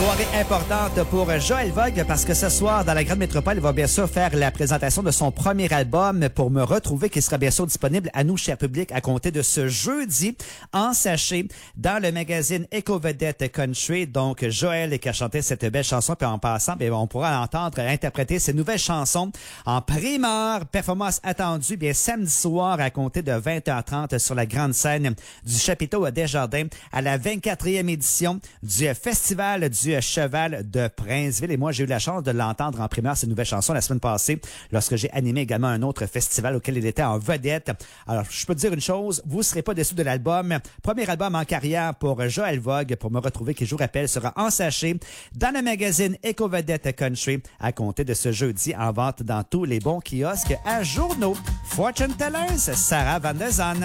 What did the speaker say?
Soirée importante pour Joël Vogue parce que ce soir, dans la grande métropole, il va bien sûr faire la présentation de son premier album Pour me retrouver, qui sera bien sûr disponible à nous, cher public, à compter de ce jeudi en sachet dans le magazine Éco-Vedette Country. Donc, Joël qui a chanté cette belle chanson, puis en passant, bien, on pourra l'entendre interpréter ses nouvelles chansons en primeur. Performance attendue, bien, samedi soir à compter de 20h30 sur la grande scène du chapiteau Desjardins à la 24e édition du Festival du Cheval de Princeville. Et moi, j'ai eu la chance de l'entendre en primeur, ces nouvelles chansons, la semaine passée, lorsque j'ai animé également un autre festival auquel il était en vedette. Alors, je peux te dire une chose, vous ne serez pas déçus de l'album. Premier album en carrière pour Joël Vogue, Pour me retrouver, qui, je vous rappelle, sera en sachet dans le magazine Éco-Vedette Country à compter de ce jeudi, en vente dans tous les bons kiosques à journaux. Fortune Tellers, Sarah Van der Zan.